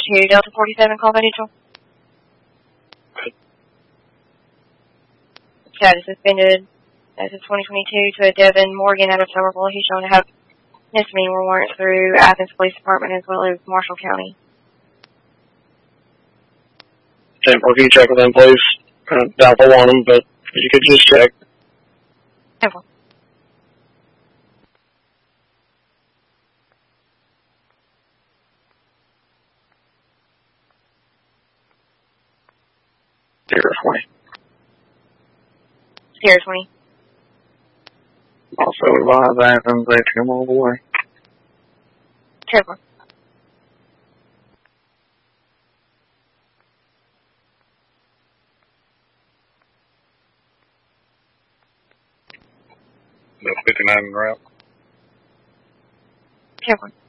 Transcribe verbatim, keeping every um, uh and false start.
to Delta forty-seven, call Vigil. Status suspended as of twenty twenty-two to a Devin Morgan out of Somerville. He's shown to have misdemeanor warrants through Athens Police Department as well as Marshall County. ten four, can you check with them, please? Uh, doubtful on them, but you could just check. ten four. Zero twenty. Zero twenty. Also advise Athens, they come all the way. ten four. No fifty-nine in route. ten four.